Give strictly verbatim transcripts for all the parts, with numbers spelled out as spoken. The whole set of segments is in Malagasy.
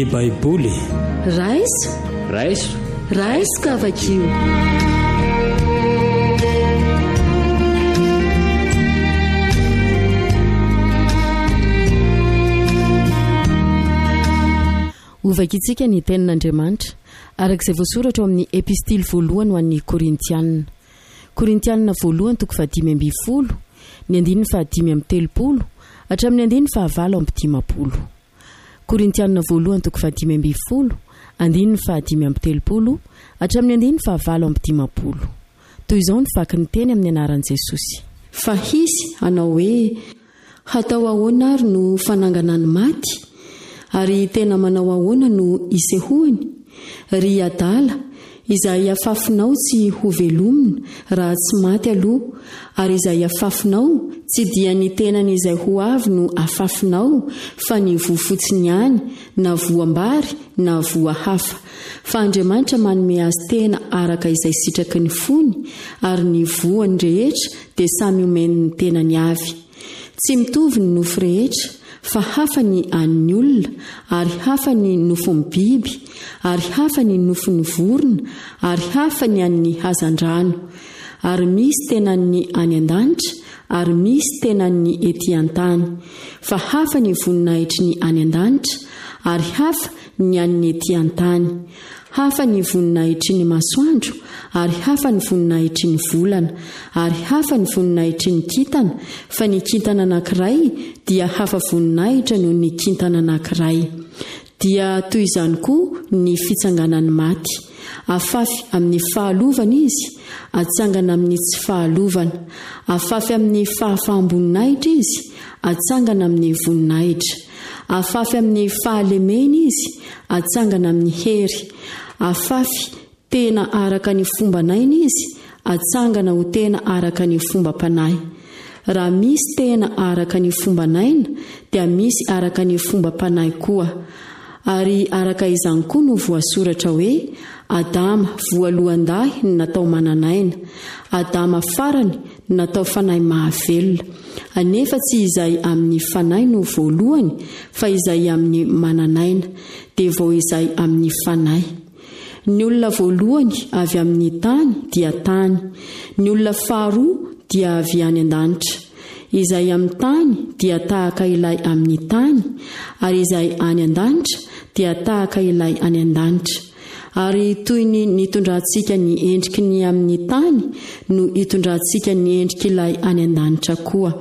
Ny baiboly Raiso Raiso Raiso Kavakio. Ovakitsika ny tenin'Andriamanitra arak'izay voasoratra ao amin'ny epistily voalohany ho an'ny Korintianina. Korintianina voalohany toko fahadimy amby folo, ny andininy fahadimy amby telopolo, hatramin'ny andininy fahavalo amby dimapolo. Korintianina voalohany toko fahadimy amby folo, andininy fahadimy amby telopolo, hatramin'ny andininy fahavalo amby dimapolo. Toy izao ny vaky ny teny amin'ny anaran'i Jesosy. Fa hisy hanao hoe hatao ahoana ary no fanangana ny maty, ary tena manao ahoana no isehoany, ry adala izay afafinao tsy ho velomina raha tsy maty aloha, ary izay afafinao tsy dia ny tenany izay ho avy no afafinao, fa ny voa fotsiny ihany, na voam-bary na voa hafa. Fa Andriamanitra manome azy tena araka izay sitraky ny fony, ary ny voany rehetra dia samy omeny ny tenany avy. Tsy mitovy ny nofo rehetra, fa hafa ny an'ny olona, ary hafa ny nofon'ny biby, ary hafa ny nofon'ny vorona, ary hafa ny an'ny hazandrano. Ary misy tenany any an-danitra, ary misy tenany ety an-tany. Fa hafa ny voninahitry ny any an-danitra, ary hafa ny an'ny ety an-tany. Hafa ny voninahitry ny masoandro, ary hafa ny voninahitry ny volana, ary hafa ny voninahitry ny kintana, fa ny kintana anankiray dia hafa voninahitra noho ny kintana anankiray. Dia toy izany koa ny fitsanganany maty. Afafy amin'ny fahalovana izy, atsangana amin'ny tsy fahalovana. Afafy amin'ny fahafaham-boninahitra izy, atsangana amin'ny voninahitra. Afafy amin'ny fahalemena izy, atsangana amin'ny hery. Afafy tena araka ny fomba naina izy, atsangana ho tena araka ny fomba panahy. Raha misy tena araka ny fomba naina, dia misy araka ny fomba panahy koa. Ary araka izany koa no voasoratra hoe Adama voalohan-dahy ny natao mananaina, Adama farany natao fanahy mahavelona. Anefa tsy izay amin'ny fanahy no voalohany, fa izay amin'ny mananaina, dia vao izay amin'ny fanahy. Ny olona voalohany avy amin'ny tany dia tany, ny olona faharoa dia avy any an-danitra. Izay amin'ny tany dia tahaka ilay amin'ny tany, ary izay any an-danitra dia tahaka ilay any an-danitra. Ary toy ny nitondrantsika ny endriky ny amin'ny tany no hitondrantsika ny endriky ilay any an-danitra koa.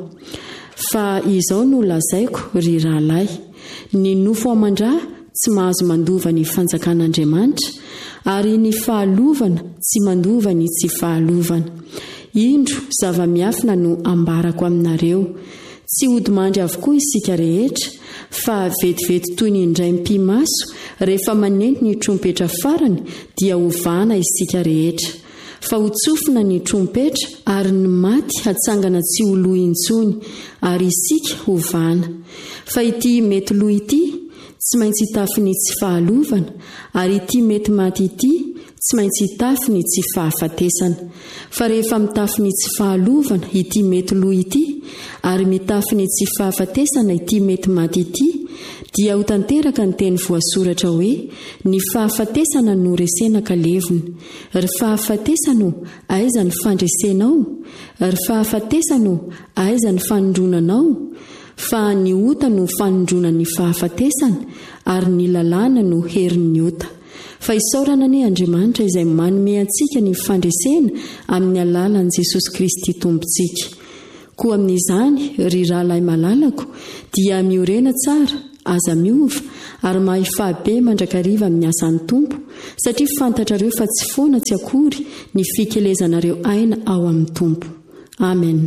Fa izao no lazaiko ry rahalahy, ny nofo amandra tsy mahazo mandova ny fanjakan'Andriamanitra, ary ny fahalovana tsy mandova ny tsy fahalovana. Indro zava-miafina no ambarako aminareo, tsy hodimandry avokoa isika rehetra, fa vetivety toy ny indray mpimaso rehefa manenty ny trompetra farany dia hovana isika rehetra. Fa hotsofina ny trompetra ary ny maty hatsangana tsy ho loha intsony, ary isika hovana. Fa ity mety loha ity tsy maintsy hitafy ny tsy fahalovana, ary ity mety maty ity tsy maintsy hitafy ny tsy fahafatesana. Fa rehefa mitafy ny tsy fahalovana ity mety loha ity, ary mitafy ny tsy fahafatesana ity mety maty ity, dia ho tanteraka ny teny voasoratra hoe ny fahafatesana no resena ka levona. Ry fahafatesano aiza ny fandresenao? Ry fahafatesano aiza ny fanondronanao? Fa ny ota no fanondrona ny fahafatesana, ary ny lalàna no herin'ny ota. Fa isaorana ny Andriamanitra izay manome antsika ny fandresena amin'ny alalan'i Jesosy Kristy Tompontsika. Koa amin'izany, ry rahalahy malalako, dia miorena tsara, aza miova, ary mahay fahabe mandrakariva amin'ny asan'ny Tompo, satria fantatrareo fa tsy foana tsy akory ny fikelezanareo aina ao amin'ny Tompo. Amen.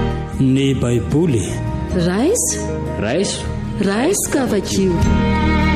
Ny baiboly Raiso Raiso Raiso Kavakio.